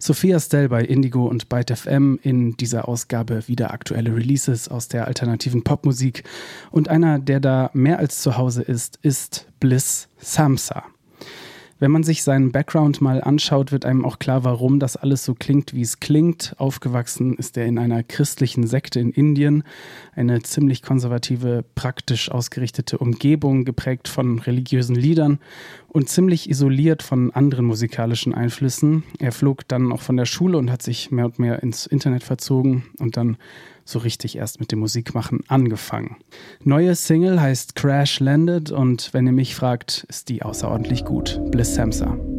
Sophia Stell bei Indigo und Byte FM, in dieser Ausgabe wieder aktuelle Releases aus der alternativen Popmusik. Und einer, der da mehr als zu Hause ist Bliss Samsa. Wenn man sich seinen Background mal anschaut, wird einem auch klar, warum das alles so klingt, wie es klingt. Aufgewachsen ist er in einer christlichen Sekte in Indien. Eine ziemlich konservative, praktisch ausgerichtete Umgebung, geprägt von religiösen Liedern und ziemlich isoliert von anderen musikalischen Einflüssen. Er flog dann auch von der Schule und hat sich mehr und mehr ins Internet verzogen und dann so richtig erst mit dem Musikmachen angefangen. Neue Single heißt Crash Landed und wenn ihr mich fragt, ist die außerordentlich gut. Bliss Samsa.